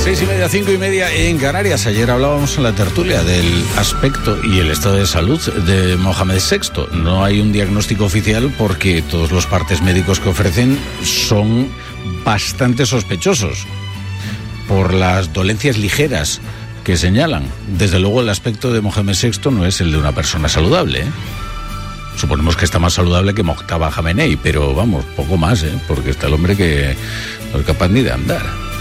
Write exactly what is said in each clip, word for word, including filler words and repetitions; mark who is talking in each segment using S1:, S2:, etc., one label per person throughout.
S1: Seis y media, cinco y media en Canarias. Ayer hablábamos en la tertulia del aspecto y el estado de salud de Mohamed sexto. No hay un diagnóstico oficial porque todos los partes médicos que ofrecen son bastante sospechosos por las dolencias ligeras que señalan. Desde luego el aspecto de Mohamed sexto no es el de una persona saludable, ¿eh? Suponemos que está más saludable que Mojtaba Jamenei, pero vamos, poco más, ¿eh? Porque está el hombre que no es capaz ni de andar.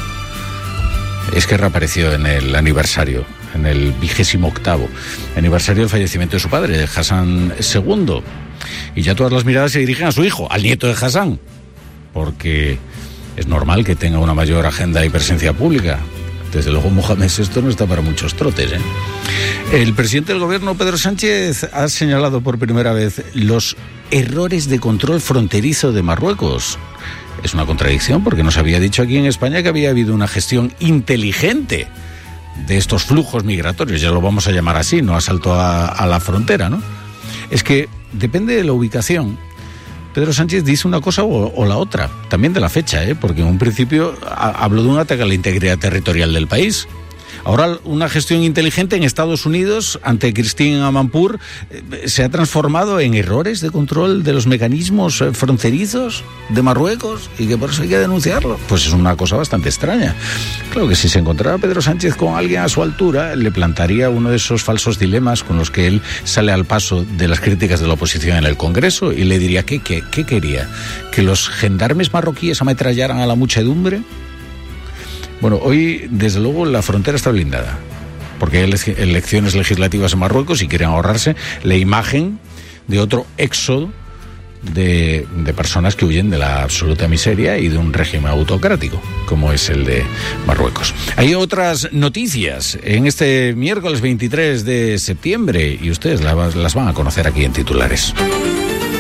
S1: Es que reapareció en el aniversario, en el vigésimo octavo aniversario del fallecimiento de su padre, de Hassan segundo. Y ya todas las miradas se dirigen a su hijo, al nieto de Hassan, porque es normal que tenga una mayor agenda y presencia pública. Desde luego Mohamed sexto no está para muchos trotes, ¿eh? El presidente del gobierno, Pedro Sánchez, ha señalado por primera vez los errores de control fronterizo de Marruecos. Es una contradicción porque nos había dicho aquí en España que había habido una gestión inteligente de estos flujos migratorios, ya lo vamos a llamar así, no asalto a, a la frontera, ¿no? Es que depende de la ubicación. Pedro Sánchez dice una cosa o, o la otra, también de la fecha, ¿eh? Porque en un principio a, habló de un ataque a la integridad territorial del país. Ahora una gestión inteligente en Estados Unidos ante Christine Amanpour eh, se ha transformado en errores de control de los mecanismos eh, fronterizos de Marruecos y que por eso hay que denunciarlo. Pues es una cosa bastante extraña. Claro que si se encontrara Pedro Sánchez con alguien a su altura, le plantaría uno de esos falsos dilemas con los que él sale al paso de las críticas de la oposición en el Congreso y le diría, ¿qué, qué, qué quería? ¿Que los gendarmes marroquíes ametrallaran a la muchedumbre? Bueno, hoy, desde luego, la frontera está blindada, porque hay elecciones legislativas en Marruecos y quieren ahorrarse la imagen de otro éxodo de, de personas que huyen de la absoluta miseria y de un régimen autocrático, como es el de Marruecos. Hay otras noticias en este miércoles veintitrés de septiembre y ustedes las, las van a conocer aquí en Titulares.